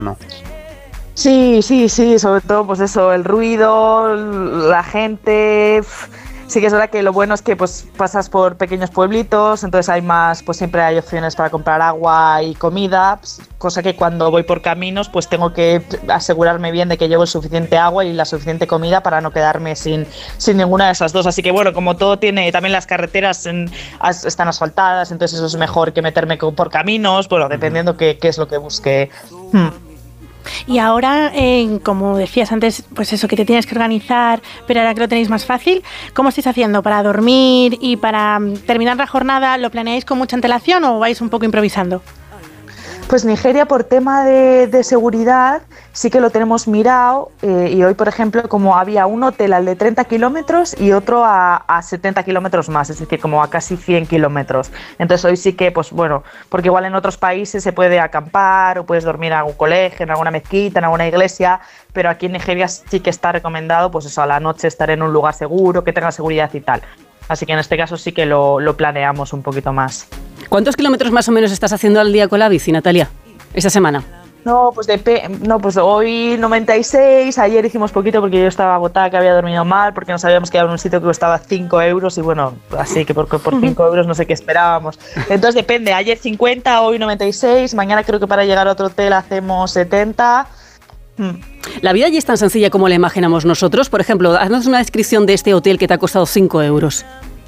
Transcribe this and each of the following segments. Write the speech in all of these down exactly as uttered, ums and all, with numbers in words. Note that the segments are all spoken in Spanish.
¿no? Sí, sí, sí, sobre todo pues eso, el ruido, la gente. Sí que es verdad que lo bueno es que pues pasas por pequeños pueblitos, entonces hay más, pues siempre hay opciones para comprar agua y comida, pues, cosa que cuando voy por caminos pues tengo que asegurarme bien de que llevo el suficiente agua y la suficiente comida para no quedarme sin, sin ninguna de esas dos. Así que bueno, como todo tiene, también las carreteras en, as, están asfaltadas, entonces eso es mejor que meterme por caminos, bueno, dependiendo qué, qué es lo que busque. Hmm. Y ahora, eh, como decías antes, pues eso, que te tienes que organizar, pero ahora que lo tenéis más fácil, ¿cómo estáis haciendo para dormir y para terminar la jornada? ¿Lo planeáis con mucha antelación o vais un poco improvisando? Pues Nigeria, por tema de, de seguridad, sí que lo tenemos mirado eh, y hoy, por ejemplo, como había un hotel al de treinta kilómetros y otro a, a setenta kilómetros más, es decir, como a casi cien kilómetros. Entonces hoy sí que, pues bueno, porque igual en otros países se puede acampar o puedes dormir en algún colegio, en alguna mezquita, en alguna iglesia, pero aquí en Nigeria sí que está recomendado, pues eso, a la noche estar en un lugar seguro, que tenga seguridad y tal. Así que en este caso sí que lo, lo planeamos un poquito más. ¿Cuántos kilómetros más o menos estás haciendo al día con la bici, Natalia, esta semana? No, pues, de, no, pues hoy noventa y seis, ayer hicimos poquito porque yo estaba agotada, que había dormido mal, porque no sabíamos que era un sitio que costaba cinco euros y bueno, así que por, por cinco euros no sé qué esperábamos. Entonces depende, ayer cincuenta, hoy noventa y seis, mañana creo que para llegar a otro hotel hacemos setenta. Hmm. ¿La vida allí es tan sencilla como la imaginamos nosotros? Por ejemplo, haznos una descripción de este hotel que te ha costado cinco euros.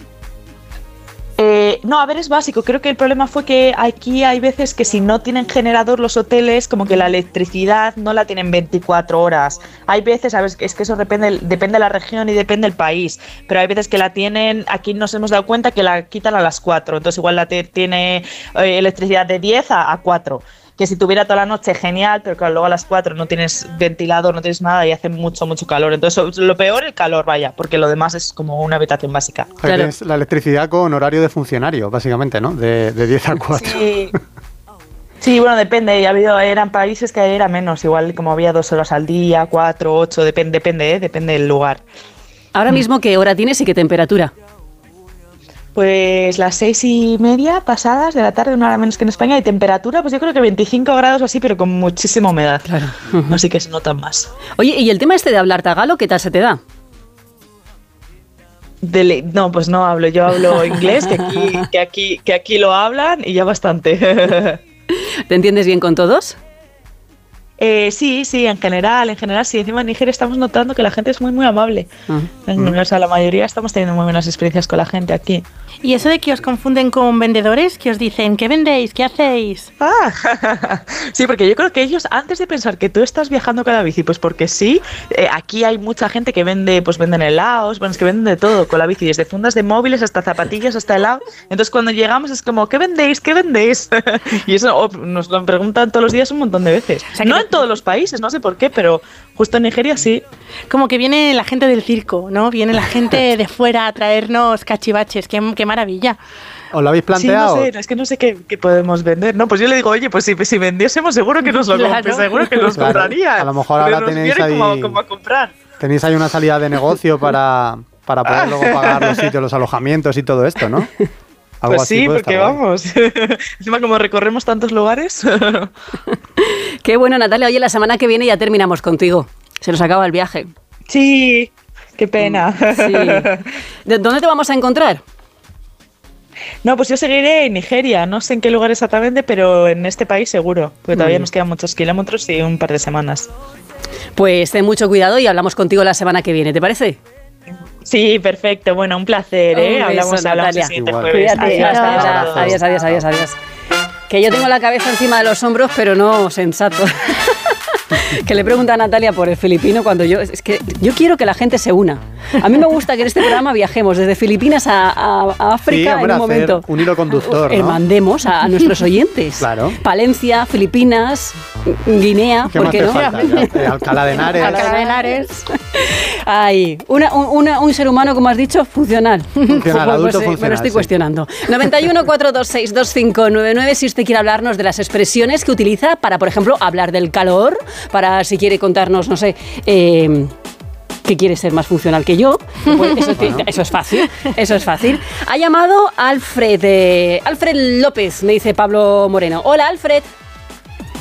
Eh, no, a ver, es básico. Creo que el problema fue que aquí hay veces que si no tienen generador los hoteles, como que la electricidad no la tienen veinticuatro horas. Hay veces, a ver, es que eso depende, depende de la región y depende del país, pero hay veces que la tienen, aquí nos hemos dado cuenta que la quitan a las cuatro, entonces igual la te, tiene eh, electricidad de diez a cuatro. Que si tuviera toda la noche, genial, pero claro, luego a las cuatro no tienes ventilador, no tienes nada y hace mucho, mucho calor. Entonces, lo peor, el calor, vaya, porque lo demás es como una habitación básica. Claro. Tienes la electricidad con horario de funcionario, básicamente, ¿no? De, de diez a cuatro. Sí. Sí, bueno, depende. Ha habido, eran países que era menos, igual como había dos horas al día, cuatro, ocho, depende, depende, ¿eh? Depende del lugar. Ahora mismo, ¿qué hora tienes y qué temperatura? Pues las seis y media pasadas de la tarde, una hora menos que en España, y temperatura, pues yo creo que veinticinco grados o así, pero con muchísima humedad. Claro. Uh-huh. Así que se notan más. Oye, ¿y el tema este de hablar tagalo, qué tal se te da? De, no, pues no hablo, yo hablo inglés, que aquí, que aquí, que aquí lo hablan y ya bastante. ¿Te entiendes bien con todos? Eh, sí, sí, en general, en general, sí. Encima en Nigeria estamos notando que la gente es muy, muy amable. Uh-huh. En, o sea, la mayoría estamos teniendo muy buenas experiencias con la gente aquí. ¿Y eso de que os confunden con vendedores? Que os dicen, ¿qué vendéis? ¿Qué hacéis? Ah, sí, porque yo creo que ellos, antes de pensar que tú estás viajando con la bici, pues porque sí, eh, aquí hay mucha gente que vende, pues venden helados, bueno, es que venden de todo con la bici, desde fundas de móviles hasta zapatillas, hasta helado. Entonces cuando llegamos es como, ¿qué vendéis? ¿Qué vendéis? Y eso oh, nos lo preguntan todos los días un montón de veces. O sea, no en todos los países, no sé por qué, pero justo en Nigeria sí. Como que viene la gente del circo, ¿no? Viene la gente de fuera a traernos cachivaches, qué, qué maravilla. ¿Os lo habéis planteado? Sí, no sé, es que no sé qué, qué podemos vender. No, pues yo le digo, oye, pues si, si vendiésemos seguro que nos lo Claro. compre, seguro que nos Claro. compraría. A lo mejor pero ahora nos tenéis viene ahí, como, como a comprar. Tenéis ahí una salida de negocio para, para poder luego pagar los sitios, los alojamientos y todo esto, ¿no? Algo Pues así sí, puede porque estar guay. vamos. Encima como recorremos tantos lugares. Qué bueno, Natalia. Oye, la semana que viene ya terminamos contigo. Se nos acaba el viaje. Sí, qué pena. Sí. ¿De dónde te vamos a encontrar? No, pues yo seguiré en Nigeria, no sé en qué lugar exactamente, pero en este país seguro, porque todavía nos quedan muchos kilómetros y un par de semanas. Pues ten mucho cuidado y hablamos contigo la semana que viene, ¿te parece? Sí, perfecto, bueno, un placer, ¿eh? Un beso, hablamos, hablamos el Natalia. siguiente Igual. jueves. Cuídate, Adiós, hasta adiós, ahora. Adiós, adiós, adiós, adiós. Que yo tengo la cabeza encima de los hombros, pero no sensato. Que le pregunta a Natalia por el filipino cuando yo... Es que yo quiero que la gente se una. A mí me gusta que en este programa viajemos desde Filipinas a, a, a África Sí, hombre, en un hacer momento. un hilo conductor, ¿no? Eh, mandemos a, a nuestros oyentes. Claro. Palencia, Filipinas, Guinea, ¿Qué ¿por más qué te no? falta? Ya, eh, Alcalá de Henares. Alcalá de Henares. Ay, una, un, una, un ser humano, como has dicho, funcional. Funcional, adulto Pues, eh, funcional, me lo estoy sí. cuestionando. noventa y uno, cuatrocientos veintiséis, veinticinco noventa y nueve si usted quiere hablarnos de las expresiones que utiliza para, por ejemplo, hablar del calor, para si quiere contarnos, no sé... Eh, que quiere ser más funcional que yo, pues eso, Bueno. eso es fácil, eso es fácil. Ha llamado Alfred, eh, Alfred López, me dice Pablo Moreno. Hola, Alfred.